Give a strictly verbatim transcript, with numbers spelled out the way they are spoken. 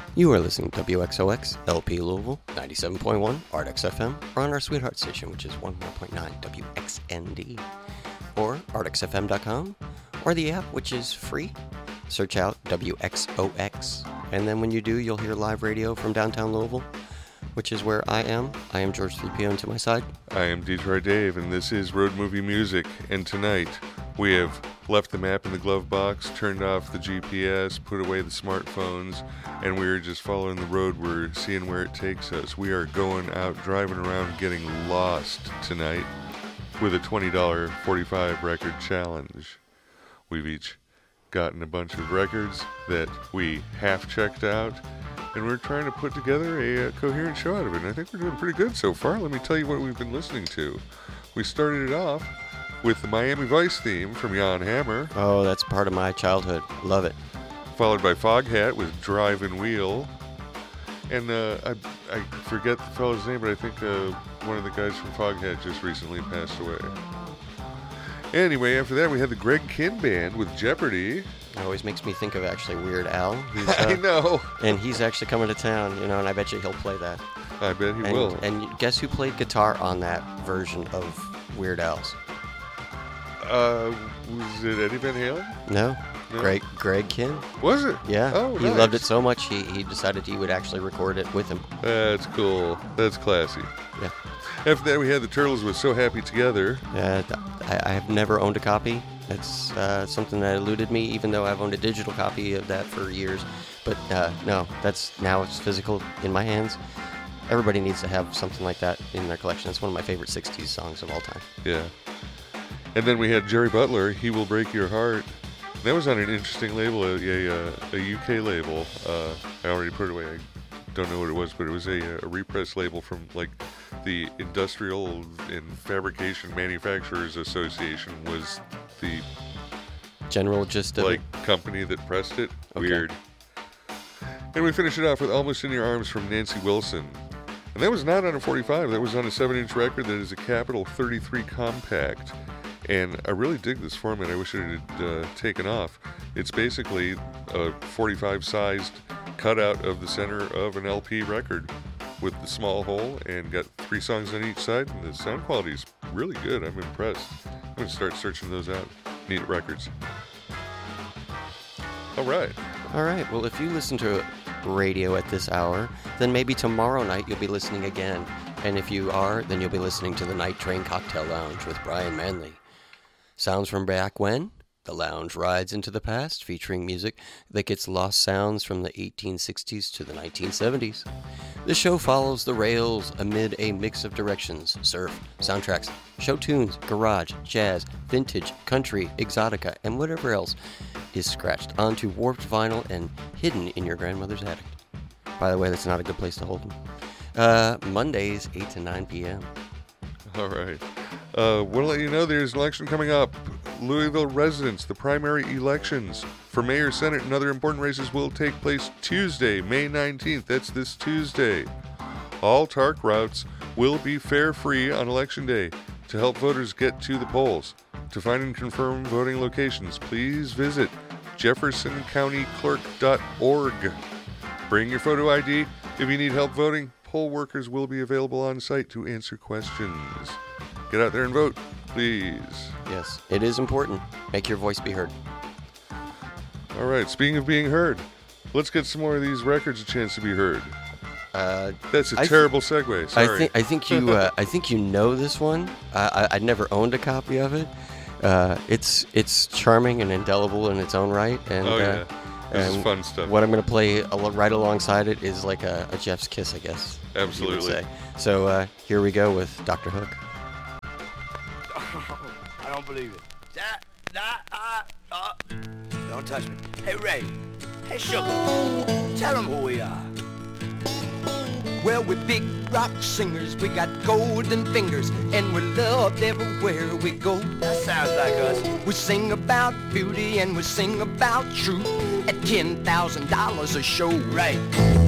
You are listening to W X O X, L P Louisville, ninety-seven point one, Ardex F M, or on our sweetheart station, which is one oh one point nine W X N D, or ardex f m dot com, or the app, which is free. Search out W X O X, and then when you do, you'll hear live radio from downtown Louisville, which is where I am. I am George three P O, and to my side, I am Detroit Dave, and this is Road Movie Music, and tonight we have left the map in the glove box, turned off the G P S, put away the smartphones, and we are just following the road. We're seeing where it takes us. We are going out, driving around, getting lost tonight with a twenty dollars forty-five record challenge. We've each gotten a bunch of records that we half checked out, and we're trying to put together a, a coherent show out of it. And I think we're doing pretty good so far. Let me tell you what we've been listening to. We started it off with the Miami Vice theme from Jan Hammer. Oh, that's part of my childhood. Love it. Followed by Foghat with Drive and Wheel. And uh, I, I forget the fellow's name, but I think uh, one of the guys from Foghat just recently passed away. Anyway, after that, we had the Greg Kihn Band with Jeopardy. It always makes me think of actually Weird Al. He's, uh, I know. And he's actually coming to town, you know, and I bet you he'll play that. I bet he and, will. And guess who played guitar on that version of Weird Al's? Uh, was it Eddie Van Halen? No. No. Greg Greg Kihn. Was it? Yeah. Oh, he nice. loved it so much he, he decided he would actually record it with him. That's cool. That's classy. Yeah. After that, we had the Turtles with So Happy Together. Uh, I, I have never owned a copy. It's uh, something that eluded me, even though I've owned a digital copy of that for years. But uh, no, that's now it's physical in my hands. Everybody needs to have something like that in their collection. It's one of my favorite sixties songs of all time. Yeah. And then we had Jerry Butler, He Will Break Your Heart. That was on an interesting label, a, a, a U K label. Uh, I already put it away. I don't know what it was, but it was a, a repress label from like the Industrial and Fabrication Manufacturers Association was the general gist of like it? company that pressed it. Okay. Weird. And we finished it off with Almost in Your Arms from Nancy Wilson. And that was not on a forty-five. That was on a seven inch record that is a Capitol thirty-three compact. And I really dig this format. I wish it had uh, taken off. It's basically a forty-five sized cutout of the center of an L P record with the small hole, and got three songs on each side, and the sound quality is really good. I'm impressed. I'm going to start searching those out. Neat records. All right. All right. Well, if you listen to radio at this hour, then maybe tomorrow night you'll be listening again. And if you are, then you'll be listening to the Night Train Cocktail Lounge with Brian Manley. Sounds from back when? The lounge rides into the past, featuring music that gets lost sounds from the eighteen sixties to the nineteen seventies. The show follows the rails amid a mix of directions: surf, soundtracks, show tunes, garage, jazz, vintage, country, exotica, and whatever else is scratched onto warped vinyl and hidden in your grandmother's attic. By the way, that's not a good place to hold them. Uh, Mondays, eight to nine p.m. All right. Uh, want to let you know there's an election coming up. Louisville residents, the primary elections for mayor, senate, and other important races will take place Tuesday, May nineteenth. That's this Tuesday. All T A R C routes will be fare-free on Election Day to help voters get to the polls. To find and confirm voting locations, please visit jefferson county clerk dot org. Bring your photo I D. If you need help voting, poll workers will be available on site to answer questions. Get out there and vote, please. Yes, it is important. Make your voice be heard. All right, speaking of being heard, let's get some more of these records a chance to be heard. Uh, That's a I terrible th- segue. I Sorry. think I think you uh, I think you know this one. I, I I never owned a copy of it. Uh, it's it's charming and indelible in its own right. And, oh, yeah. Uh, this and is fun stuff. What I'm going to play al- right alongside it is like a, a Jeff's Kiss, I guess. Absolutely. You would say. So uh, here we go with Doctor Hook. I don't believe it. That, that, uh, uh. Don't touch me. Hey, Ray. Hey, Sugar. Tell them who we are. Well, we're big rock singers, we got golden fingers, and we're loved everywhere we go. That sounds like us. We sing about beauty and we sing about truth at ten thousand dollars a show. Right.